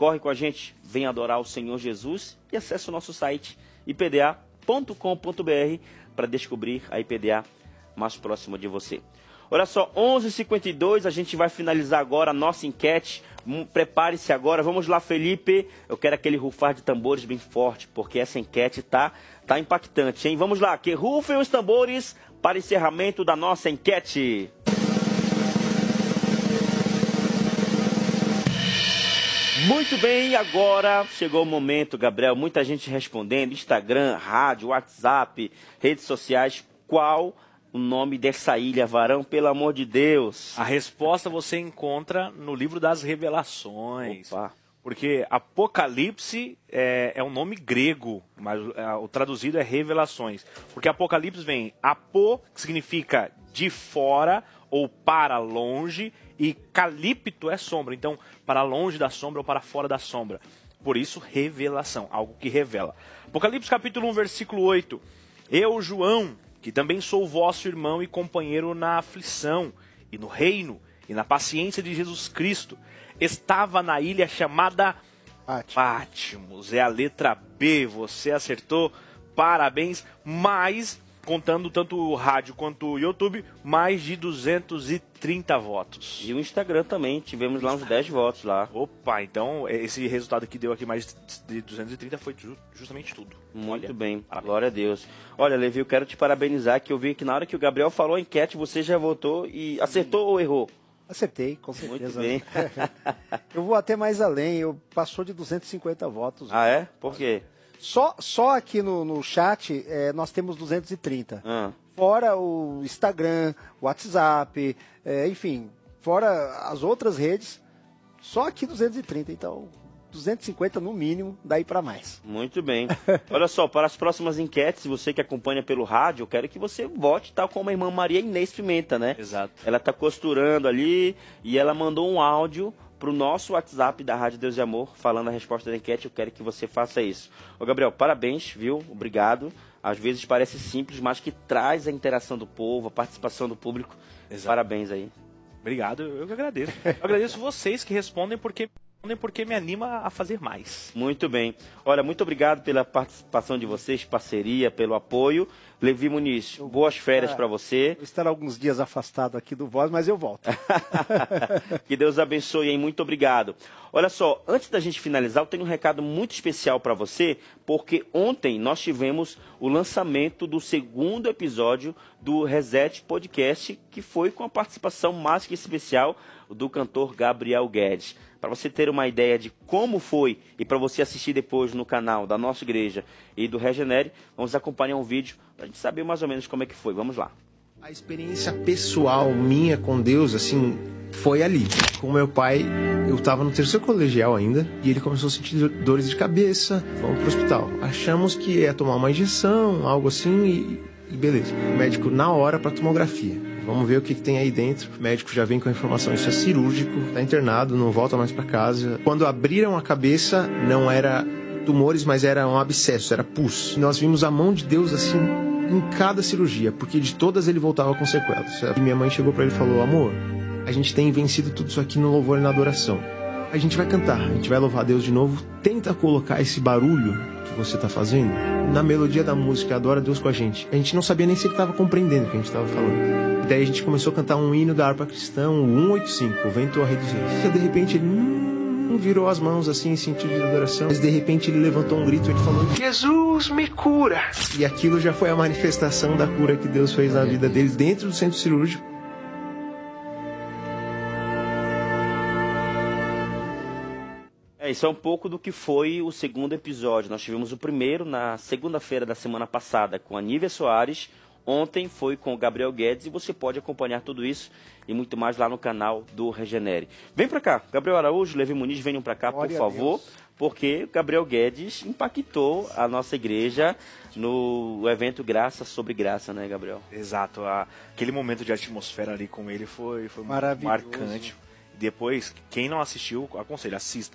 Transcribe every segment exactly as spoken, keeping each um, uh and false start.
corre com a gente, vem adorar o Senhor Jesus e acesse o nosso site i p d a ponto com ponto b r para descobrir a I P D A mais próxima de você. Olha só, onze e cinquenta e dois, a gente vai finalizar agora a nossa enquete. Hum, Prepare-se agora, vamos lá, Felipe. Eu quero aquele rufar de tambores bem forte, porque essa enquete tá, tá impactante, hein? Vamos lá, que rufem os tambores para encerramento da nossa enquete. Muito bem, agora chegou o momento, Gabriel. Muita gente respondendo, Instagram, rádio, WhatsApp, redes sociais. Qual o nome dessa ilha, Varão, pelo amor de Deus? A resposta você encontra no livro das Revelações. Opa. Porque Apocalipse é, é um nome grego, mas é, o traduzido é Revelações. Porque Apocalipse vem apo, que significa de fora ou para longe, e calipto é sombra. Então, para longe da sombra ou para fora da sombra. Por isso, revelação, algo que revela. Apocalipse capítulo um, versículo oito. Eu, João, que também sou vosso irmão e companheiro na aflição, e no reino, e na paciência de Jesus Cristo, estava na ilha chamada Patmos. Patmos. É a letra B, você acertou, parabéns. Mais, contando tanto o rádio quanto o YouTube, mais de duzentos e trinta votos. E o Instagram também, tivemos lá uns dez votos lá. Opa, então esse resultado que deu aqui mais de duzentos e trinta foi ju- justamente tudo. Muito Olha, bem, parabéns. glória a Deus. Olha, Levi, eu quero te parabenizar, que eu vi que na hora que o Gabriel falou a enquete, você já votou e acertou ou errou? Acertei, com Muito certeza. bem. Eu vou até mais além, eu passou de duzentos e cinquenta votos. Ah, é? Por quê? Só, só aqui no, no chat é, nós temos duzentos e trinta. Ah. Fora o Instagram, o WhatsApp, é, enfim, fora as outras redes, só aqui duzentos e trinta. Então, duzentos e cinquenta no mínimo, daí para mais. Muito bem. Olha só, para as próximas enquetes, você que acompanha pelo rádio, eu quero que você vote tal como a irmã Maria Inês Pimenta, né? Exato. Ela está costurando ali e ela mandou um áudio para o nosso WhatsApp da Rádio Deus e Amor, falando a resposta da enquete. Eu quero que você faça isso. Ô, Gabriel, parabéns, viu? Obrigado. Às vezes parece simples, mas que traz a interação do povo, a participação do público. Exato. Parabéns aí. Obrigado, eu que agradeço. Eu agradeço vocês que respondem porque, porque me anima a fazer mais. Muito bem. Olha, muito obrigado pela participação de vocês, parceria, pelo apoio. Levi Muniz, boas férias para você. Vou estar alguns dias afastado aqui do Voz, mas eu volto. Que Deus abençoe, hein? Muito obrigado. Olha só, antes da gente finalizar, eu tenho um recado muito especial para você, porque ontem nós tivemos o lançamento do segundo episódio do Reset Podcast, que foi com a participação mais que especial do cantor Gabriel Guedes. Para você ter uma ideia de como foi e para você assistir depois no canal da nossa igreja e do Regenere, vamos acompanhar um vídeo para a gente saber mais ou menos como é que foi. Vamos lá. A experiência pessoal minha com Deus, assim, foi ali. Com meu pai, eu estava no terceiro colegial ainda, e ele começou a sentir dores de cabeça, fomos pro hospital. Achamos que ia tomar uma injeção, algo assim, e, e beleza. O médico na hora para tomografia. Vamos ver o que, que tem aí dentro. O médico já vem com a informação, isso é cirúrgico, tá internado, não volta mais para casa. Quando abriram a cabeça, não era tumores, mas era um abscesso, era pus. Nós vimos a mão de Deus assim em cada cirurgia, porque de todas ele voltava com sequelas. E minha mãe chegou para ele e falou: amor, a gente tem vencido tudo isso aqui no louvor e na adoração. A gente vai cantar, a gente vai louvar a Deus de novo. Tenta colocar esse barulho que você tá fazendo na melodia da música, adora Deus com a gente. A gente não sabia nem se ele estava compreendendo o que a gente estava falando. Daí a gente começou a cantar um hino da harpa cristã, o cento e oitenta e cinco, o Vento ao Rei dos Reis. E de repente ele hum, virou as mãos assim em sentido de adoração. Mas de repente ele levantou um grito e ele falou: Jesus me cura! E aquilo já foi a manifestação da cura que Deus fez na vida dele dentro do centro cirúrgico. É, isso é um pouco do que foi o segundo episódio. Nós tivemos o primeiro na segunda-feira da semana passada com a Nívia Soares. Ontem foi com o Gabriel Guedes e você pode acompanhar tudo isso e muito mais lá no canal do Regenere. Vem pra cá, Gabriel Araújo, Levi Muniz, venham pra cá, Glória por a favor, Deus. porque o Gabriel Guedes impactou a nossa igreja no evento Graça sobre Graça, né, Gabriel? Exato, a, aquele momento de atmosfera ali com ele foi, foi muito Maravilhoso. marcante. Depois, quem não assistiu, aconselho, assista.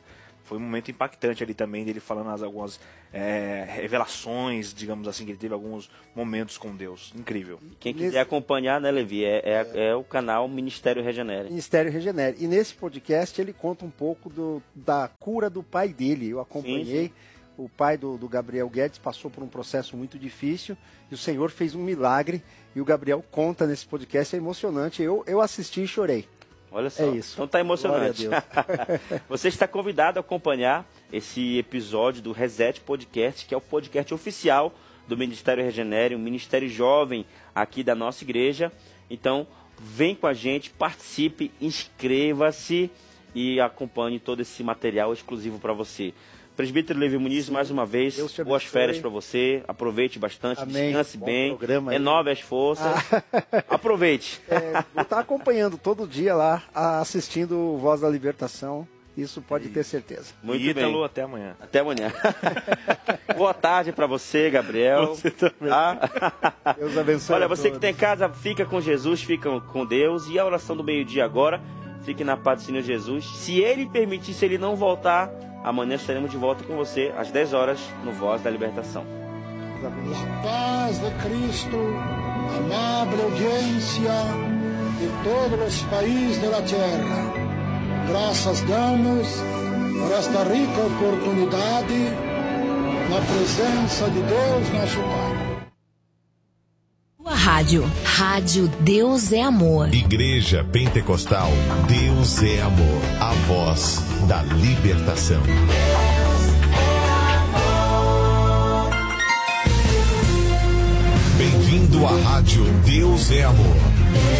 foi um momento impactante ali também, dele falando as, algumas é, revelações, digamos assim, que ele teve alguns momentos com Deus. Incrível. Quem quiser nesse... acompanhar, né, Levi, é, é, é o canal Ministério Regenere. Ministério Regenere. E nesse podcast ele conta um pouco do, da cura do pai dele. Eu acompanhei. Sim, sim. O pai do, do Gabriel Guedes passou por um processo muito difícil e o Senhor fez um milagre. E o Gabriel conta nesse podcast, é emocionante. Eu, eu assisti e chorei. Olha só, é isso. Então tá emocionante. Você está convidado a acompanhar esse episódio do Reset Podcast, que é o podcast oficial do Ministério Regenere, um ministério jovem aqui da nossa igreja. Então, vem com a gente, participe, inscreva-se e acompanhe todo esse material exclusivo para você. Presbítero Levi Muniz, Sim. mais uma vez, boas férias para você, aproveite bastante, Amém. Descanse Bom bem, programa, renove as forças, ah. aproveite. É, vou estar acompanhando todo dia lá, assistindo Voz da Libertação, isso pode ter certeza. Muito e Ítalo, bem. Até amanhã. Até amanhã. Boa tarde para você, Gabriel. Você também. Ah. Deus abençoe. Olha, você que tem casa, fica com Jesus, fica com Deus, e a oração do meio-dia agora, fique na paz do Senhor Jesus. Se Ele permitir, se Ele não voltar, amanhã estaremos de volta com você às dez horas no Voz da Libertação. A paz de Cristo, amable audiência de todos os países da terra. Graças damos por esta rica oportunidade na presença de Deus, nosso Pai. Sua rádio, Rádio Deus é Amor. Igreja Pentecostal, Deus é Amor, a voz da libertação. Bem-vindo à Rádio Deus é Amor.